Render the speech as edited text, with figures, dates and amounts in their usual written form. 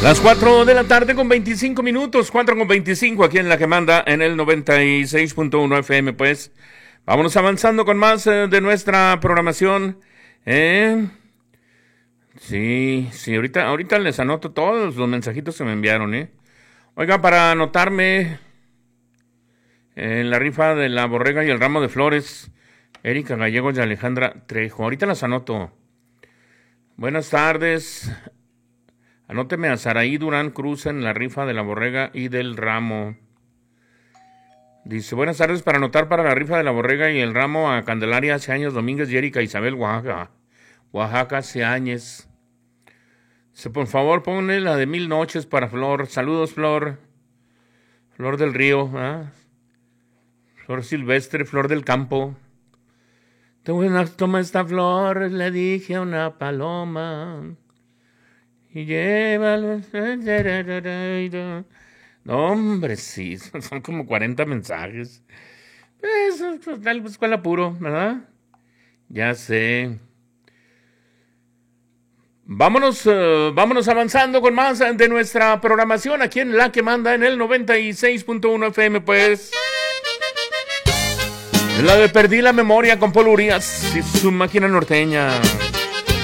Las 4 de la tarde con 25 minutos, 4 con 25 aquí en La que manda en el 96.1 FM, pues. Vámonos avanzando con más de nuestra programación. Sí, ahorita les anoto todos los mensajitos que me enviaron, Oiga, para anotarme en la rifa de la borrega y el ramo de flores, Erika Gallegos y Alejandra Trejo. Ahorita las anoto. Buenas tardes. Anóteme a Saraí Durán Cruz en la rifa de la borrega y del ramo. Dice, buenas tardes, para anotar para la rifa de la borrega y el ramo a Candelaria Seáñez Domínguez y Erika Isabel Oaxaca Seáñez. Dice, por favor, ponle la de 1000 noches para Flor. Saludos, Flor. Flor del río, Flor silvestre, flor del campo. Toma esta flor, le dije a una paloma. Y llévalo. No, hombre, sí, son como 40 mensajes. Tal vez cuál apuro, ¿verdad? Ya sé. Vámonos avanzando con más de nuestra programación aquí en La que manda en el 96.1 FM, pues. La de Perdí la memoria con Paul Urias y su máquina norteña.